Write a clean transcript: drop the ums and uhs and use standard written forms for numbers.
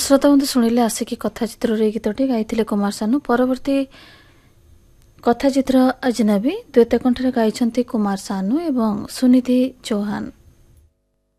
श्रोता बंधु शुणिले आसिकी कथाचित्र गीतटी गाई कुमार सानू। परवर्ती कथाचित्र अजनबी द्वैत कंठरे गाई कुमार सानू एवं सुनिधि चौहान।